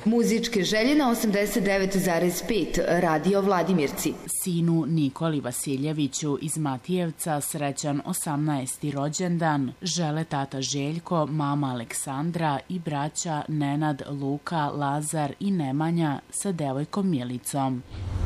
Muzičke želje na 89,5 Radio Vladimirci. Sinu Nikoli Vasiljeviću iz Matijevca srećan 18. rođendan žele tata Željko, mama Aleksandra i braća Nenad, Luka, Lazar i Nemanja sa devojkom Milicom.